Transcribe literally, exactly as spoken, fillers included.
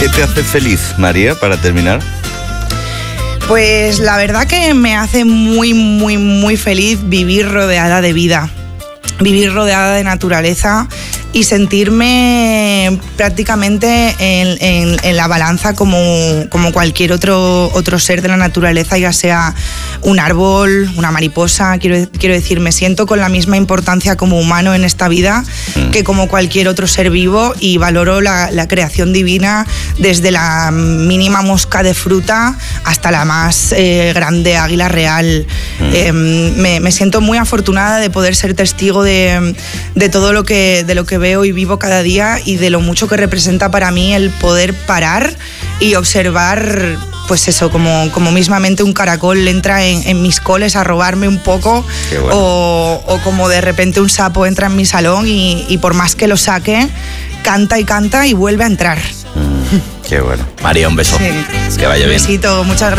¿Qué te hace feliz, María, para terminar? Pues la verdad que me hace muy, muy, muy feliz vivir rodeada de vida, vivir rodeada de naturaleza y sentirme prácticamente en, en, en la balanza como, como cualquier otro, otro ser de la naturaleza, ya sea un árbol, una mariposa. Quiero, quiero decir, me siento con la misma importancia como humano en esta vida mm. que como cualquier otro ser vivo, y valoro la, la creación divina desde la mínima mosca de fruta hasta la más eh, grande águila real. Mm. Eh, me, me siento muy afortunada de poder ser testigo de, de todo lo que, de lo que veo y vivo cada día, y de lo mucho que representa para mí el poder parar y observar, pues eso, como, como mismamente un caracol entra en, en mis coles a robarme un poco. Bueno. o, o como de repente un sapo entra en mi salón y, y por más que lo saque, canta y canta y vuelve a entrar. Mm, qué bueno. María, un beso. Sí. Que vaya bien. Un besito, muchas gracias.